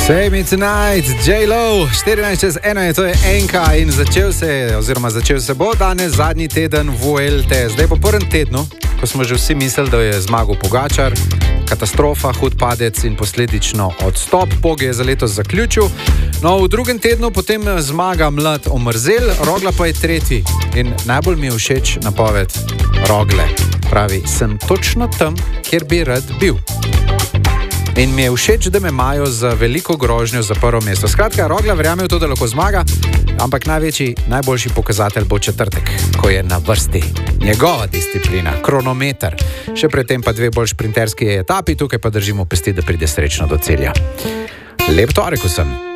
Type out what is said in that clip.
Save me tonight, J-Lo, 14:01 je, to je enka in začel se bo danes zadnji teden Vuelte. Zdaj po prvem tednu, ko smo že vsi mislili, da je zmagal Pogačar, katastrofa, hud padec in posledično odstop, Pog je za letos zaključil. No, v drugem tednu potem zmaga mlad Omerzel, Rogla pa je tretji in najbolj mi je všeč napoved Rogle. Pravi, sem točno tam, kjer bi rad bil. In mi je všeč, da me imajo za veliko grožnjo za prvo mesto. Skratka, Rogla verjame v to, da lahko zmaga, ampak najboljši pokazatelj bo četrtek, ko je na vrsti njegova disciplina, kronometer. Še predtem pa dve bolj šprinterski etapi, tukaj pa držimo pesti, da pride srečno do cilja. Lep torek vsem!